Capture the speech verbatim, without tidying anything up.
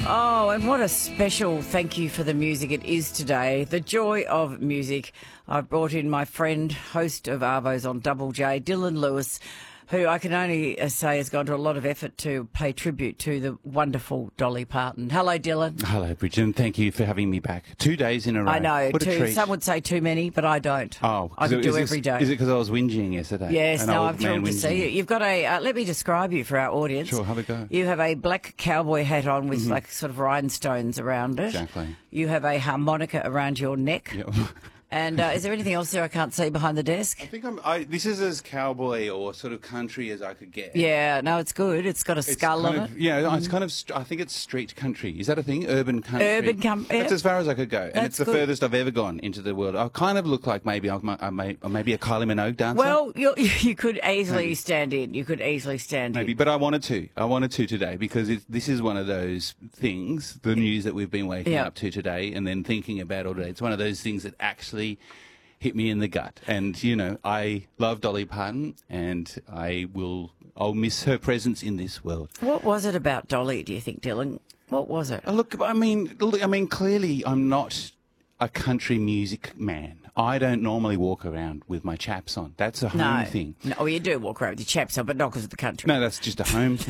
Oh, and what a special thank you for the music it is today. The joy of music. I've brought in my friend, host of Arvos on Double J, Dylan Lewis, who I can only uh, say has gone to a lot of effort to pay tribute to the wonderful Dolly Parton. Hello, Dylan. Hello, Bridget, and thank you for having me back. Two days in a row. I know. What a Too, treat. some would say too many, but I don't. Oh, I could it- do is every this- day. Is it because I was whinging yesterday? Yes, An no, old I'm thrilled man to see whinging. you. You've got a, uh, let me describe you for our audience. Sure, have a go. You have a black cowboy hat on with like sort of rhinestones around it. Exactly. You have a harmonica around your neck. Yeah. And uh, is there anything else there I can't see behind the desk? I think I'm. I, this is as cowboy or sort of country as I could get. Yeah, no, it's good. It's got a It's skull kind on of, it. Yeah, it's kind of. st- I think it's street country. Is that a thing? Urban country. Urban com- yeah. That's as far as I could go, and That's it's the good. furthest I've ever gone into the world. I kind of look like maybe I'm, I may, or maybe a Kylie Minogue dancer. Well, you you could easily Maybe. stand in. You could easily stand Maybe, in. but I wanted to. I wanted to today because it, this is one of those things, the news that we've been waking Yeah. up to today and then thinking about all day. It's one of those things that actually hit me in the gut. And, you know, I love Dolly Parton and I will, I'll miss her presence in this world. What was it about Dolly, do you think, Dylan? What was it? Uh, Look, I mean, look, I mean, clearly I'm not a country music man. I don't normally walk around with my chaps on. That's a home No. thing. No, well, you do walk around with your chaps on, but not because of the country. No, that's just a home thing.